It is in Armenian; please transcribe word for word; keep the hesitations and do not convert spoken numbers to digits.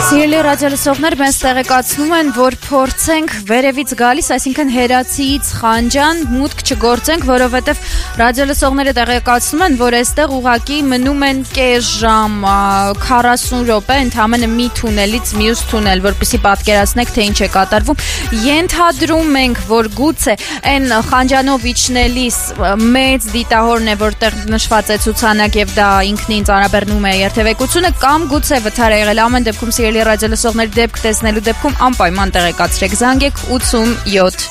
Սիրելի ռադիոլսողներ, մեզ տեղեկացնում են, որ փորձենք վերևից գալիս, այսինքն հերացիից խանջան մուտք չգործենք, որովհետև ռադիոլսողները տեղեկացնում են, որ այստեղ ուղղակի մնում են կես ժամ, քառասուն րոպե, ընդամենը մի թունելից մյուս թունել, որպեսզի պատկերացնեք, թե ինչ է կատարվում։ Ենթադրում ենք, որ գուցե այն խանջանով իջնելիս մեծ դիտահորն է, որտեղ նշված է ցուցանակ եւ դա ինքնին ծանրաբեռնում է երթևեկությունը, կամ գուցե վթար է եղել։ Ամեն դեպքում սիրելի ռադիոլսողներ, դեպք տեսնելու դեպքում անպայման տեղեկացրեք, զանգեք ութսուն յոթ